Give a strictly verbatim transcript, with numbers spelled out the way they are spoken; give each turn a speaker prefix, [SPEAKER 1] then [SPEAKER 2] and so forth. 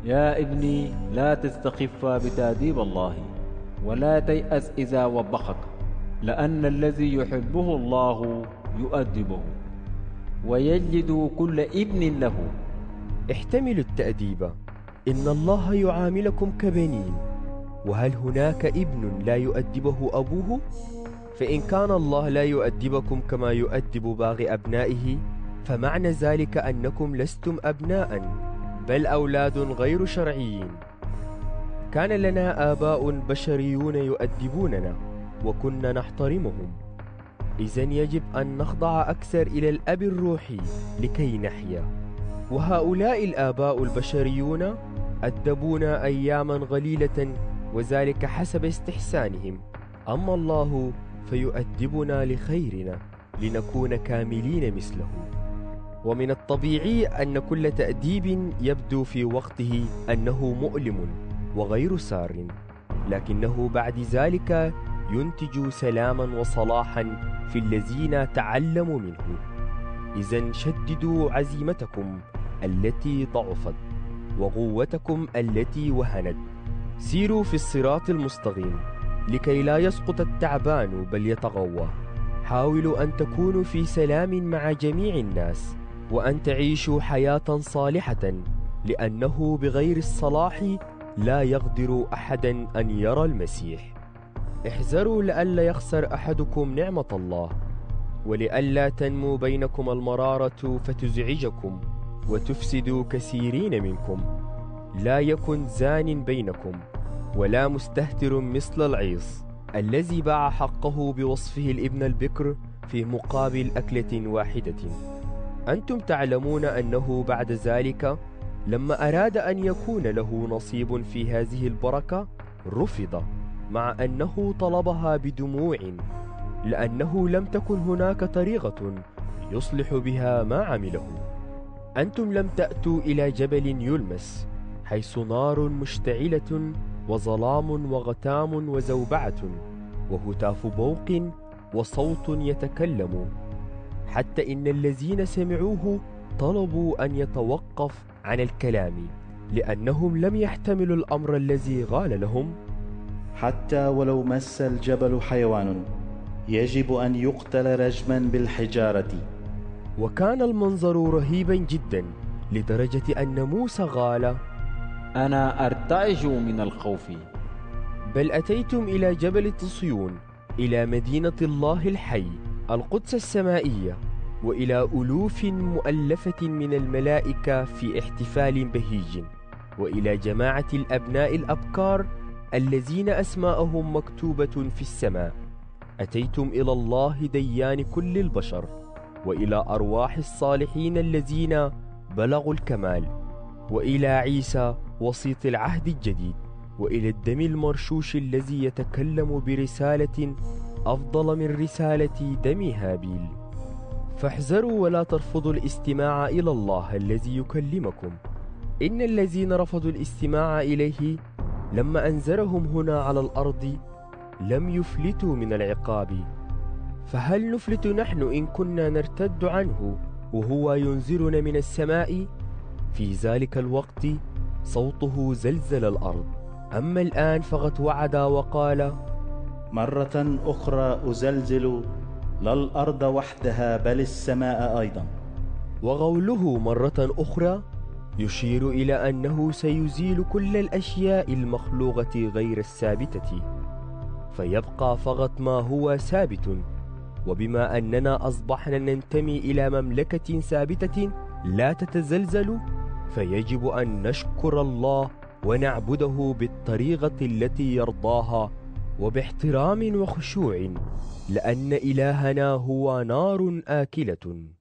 [SPEAKER 1] يا ابني لا تستخف بتأديب الله، ولا تيأس إذا وبخك، لأن الذي يحبه الله يؤدبه ويجلد كل ابن له.
[SPEAKER 2] احتملوا التأديب، إن الله يعاملكم كبنين، وهل هناك ابن لا يؤدبه أبوه؟ فإن كان الله لا يؤدبكم كما يؤدب باقي أبنائه، فمعنى ذلك أنكم لستم أبناء بل أولاد غير شرعيين. كان لنا آباء بشريون يؤدبوننا وكنا نحترمهم، إذن يجب أن نخضع أكثر إلى الأب الروحي لكي نحيا. وهؤلاء الآباء البشريون أدبونا أياما قليلة، وذلك حسب استحسانهم، أما الله فيؤدبنا لخيرنا لنكون كاملين مثله. ومن الطبيعي أن كل تأديب يبدو في وقته أنه مؤلم وغير سار، لكنه بعد ذلك ينتج سلاما وصلاحا في الذين تعلموا منه. إذن شددوا عزيمتكم التي ضعفت وقوتكم التي وهنت، سيروا في الصراط المستقيم لكي لا يسقط التعبان بل يتقوى. حاولوا أن تكونوا في سلام مع جميع الناس، وأن تعيشوا حياة صالحة، لأنه بغير الصلاح لا يقدر أحدا أن يرى المسيح. احذروا لئلا يخسر أحدكم نعمة الله، ولئلا تنمو بينكم المرارة فتزعجكم وتفسد كثيرين منكم. لا يكن زان بينكم، ولا مستهتر مثل العيص الذي باع حقه بوصفه الابن البكر في مقابل أكلة واحدة. أنتم تعلمون أنه بعد ذلك لما أراد أن يكون له نصيب في هذه البركة رفض، مع أنه طلبها بدموع، لأنه لم تكن هناك طريقة يصلح بها ما عمله. أنتم لم تأتوا إلى جبل يلمس، حيث نار مشتعلة وظلام وغتام وزوبعة وهتاف بوق وصوت يتكلم، حتى إن الذين سمعوه طلبوا أن يتوقف عن الكلام، لأنهم لم يحتملوا الأمر الذي قال لهم:
[SPEAKER 3] حتى ولو مس الجبل حيوان يجب أن يقتل رجما بالحجارة.
[SPEAKER 2] وكان المنظر رهيبا جدا لدرجة أن موسى قال:
[SPEAKER 1] أنا أرتعش من الخوف.
[SPEAKER 2] بل أتيتم إلى جبل صهيون، إلى مدينة الله الحي، القدس السمائية، وإلى ألوف مؤلفة من الملائكة في احتفال بهيج، وإلى جماعة الأبناء الأبكار الذين أسماءهم مكتوبة في السماء. أتيتم إلى الله ديان كل البشر، وإلى أرواح الصالحين الذين بلغوا الكمال، وإلى عيسى وسيط العهد الجديد، وإلى الدم المرشوش الذي يتكلم برسالة أفضل من رسالة دم هابيل. فاحذروا ولا ترفضوا الاستماع إلى الله الذي يكلمكم. إن الذين رفضوا الاستماع إليه لما أنذرهم هنا على الأرض لم يفلتوا من العقاب، فهل نفلت نحن إن كنا نرتد عنه وهو ينذرنا من السماء؟ في ذلك الوقت صوته زلزل الأرض، أما الآن فقد وعد وقال:
[SPEAKER 3] مرة أخرى أزلزل لا الأرض وحدها بل السماء أيضا.
[SPEAKER 2] وقوله مرة أخرى يشير إلى أنه سيزيل كل الأشياء المخلوقة غير الثابتة، فيبقى فقط ما هو ثابت. وبما أننا أصبحنا ننتمي إلى مملكة ثابتة لا تتزلزل، فيجب أن نشكر الله ونعبده بالطريقة التي يرضاها وباحترام وخشوع، لأن إلهنا هو نار آكلة.